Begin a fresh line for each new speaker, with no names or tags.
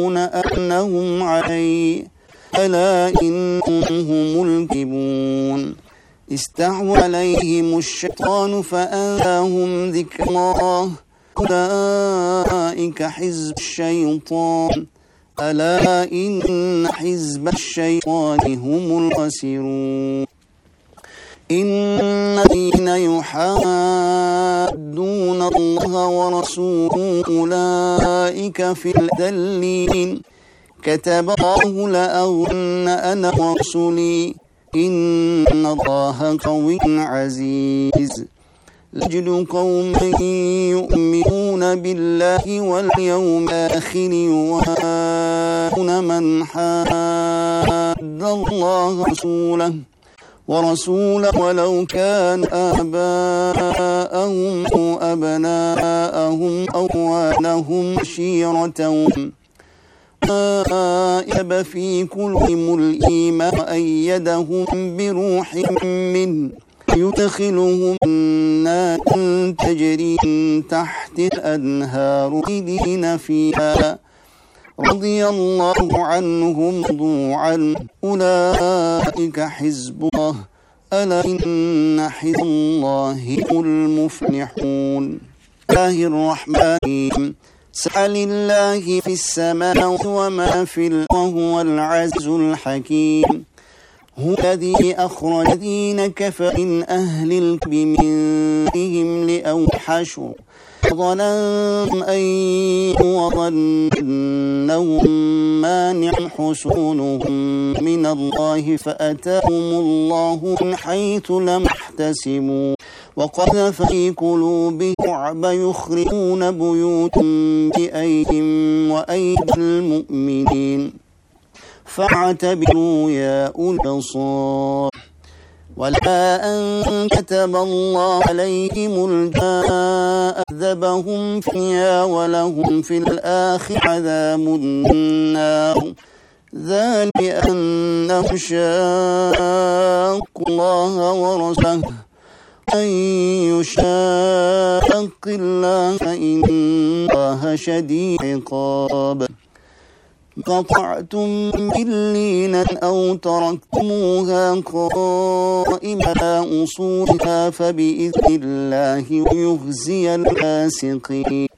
أنهم عليه ألا إنهم هم الكاذبون استحوذ عليهم الشيطان فأنساهم ذكر الله أولئك حزب الشيطان ألا إن حزب الشيطان هم الخاسرون إن الذين يحادون الله ورسوله أولئك في الأذلين كتب الله لأغلبن أنا ورسلي إن الله قوي عزيز لجد قوما يؤمنون بالله واليوم الآخر يوادون من حاد الله ورسوله ولو كان آباءهم أو أبناءهم أو أموالهم عشيرتهم يب في قلوبهم الإيمان وأيدهم بروح منه يدخلهم النار تجري من تحت الأنهار خالدين فيها رضي الله عنهم ورضوا عنه أولئك حزب الله ألا إن حزب الله هم المفلحون الله الرحمن الرحيم سأل الله في السماء وما في الأرض وهو العزيز الحكيم هو الذي أخرج الذين كفروا من أهل الكتاب من ديرهم لأول حشر ظننتم أنهم مانع حصونهم من الله فأتاهم الله من حيث لم يحتسبوا وقذف في قلوبهم الرعب يخربون بيوتهم بأيديهم وأيدي المؤمنين فاعتبروا يا أولي الأبصار ولا أن كتب الله عليهم الجزاء عذبهم فيها ولهم في الآخرة عذاب النار ذلك بأنهم شاقوا الله ورسوله من يشاق الله فإن الله شديد العقاب قطعتم من لينة أو تركتموها قائمة على أصولها فبإذن الله يخزي الفاسقين